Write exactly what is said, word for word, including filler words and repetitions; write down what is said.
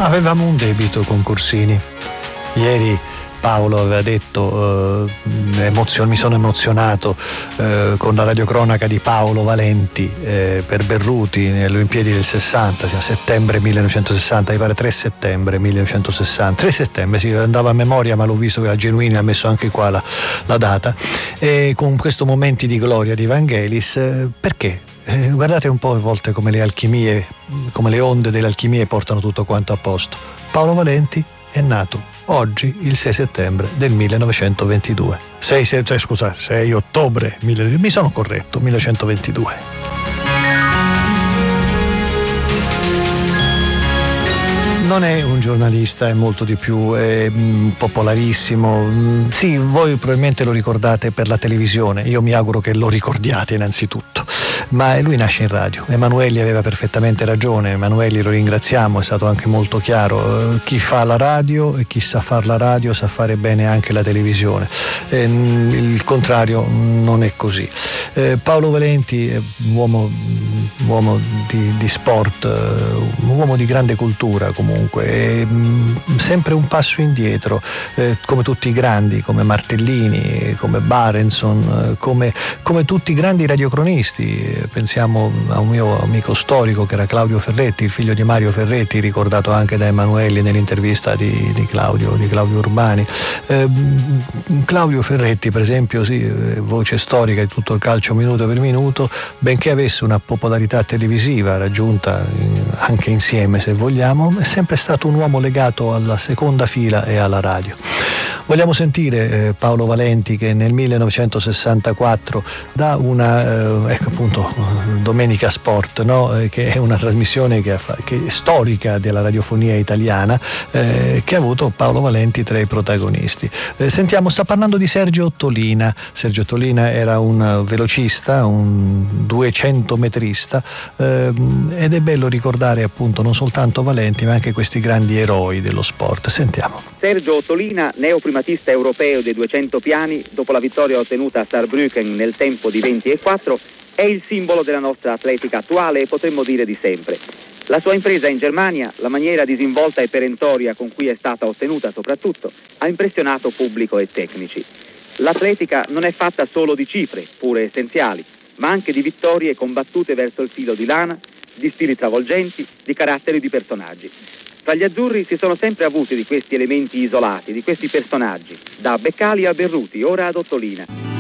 Avevamo un debito con Corsini. Ieri Paolo aveva detto, eh, emozio, mi sono emozionato eh, con la radiocronaca di Paolo Valenti eh, per Berruti nelle Olimpiadi del sessanta, a settembre millenovecentosessanta, mi pare tre settembre millenovecentosessanta, tre settembre, sì, andava a memoria, ma l'ho visto che la Genuini ha messo anche qua la, la data, e con questo momenti di gloria di Vangelis, eh, perché? Eh, guardate un po' a volte come le alchimie, come le onde delle alchimie portano tutto quanto a posto. Paolo Valenti è nato oggi, il sei settembre del millenovecentoventidue. sei, sei, cioè, scusa, sei ottobre, mi sono corretto, millenovecentoventidue. Non è un giornalista, è molto di più, è mh, popolarissimo. Mh, sì, voi probabilmente lo ricordate per la televisione, io mi auguro che lo ricordiate innanzitutto, ma lui nasce in radio. Emanueli aveva perfettamente ragione, Emanueli lo ringraziamo, è stato anche molto chiaro, eh, chi fa la radio e chi sa fare la radio sa fare bene anche la televisione, eh, il contrario non è così. Eh, Paolo Valenti è un uomo, un uomo di, di sport, un uomo di grande cultura comunque, è sempre un passo indietro, eh, come tutti i grandi, come Martellini, come Barenson, come, come tutti i grandi radiocronisti. Pensiamo a un mio amico storico che era Claudio Ferretti, il figlio di Mario Ferretti, ricordato anche da Emanueli nell'intervista di, di, Claudio, di Claudio Urbani. Eh, Claudio Ferretti, per esempio, sì, voce storica di tutto il calcio minuto per minuto, benché avesse una popolarità televisiva raggiunta anche insieme, se vogliamo, è sempre stato un uomo legato alla seconda fila e alla radio. Vogliamo sentire eh, Paolo Valenti che nel millenovecentosessantaquattro dà una, eh, ecco appunto, Domenica Sport, no? eh, che è una trasmissione che, ha, che è storica della radiofonia italiana, eh, che ha avuto Paolo Valenti tra i protagonisti. Eh, sentiamo, sta parlando di Sergio Ottolina. Sergio Ottolina era un velocista, un duecentometrista, eh, ed è bello ricordare appunto non soltanto Valenti ma anche questi grandi eroi dello sport. Sentiamo. Sergio Ottolina, neoprimatista europeo dei duecento piani, dopo la vittoria ottenuta a Saarbrücken nel tempo di venti e quattro, è il simbolo della nostra atletica attuale e potremmo dire di sempre. La sua impresa in Germania, la maniera disinvolta e perentoria con cui è stata ottenuta soprattutto, ha impressionato pubblico e tecnici. L'atletica non è fatta solo di cifre, pure essenziali, ma anche di vittorie combattute verso il filo di lana, di stili travolgenti, di caratteri di personaggi. Tra gli azzurri si sono sempre avuti di questi elementi isolati, di questi personaggi, da Beccali a Berruti, ora ad Ottolina.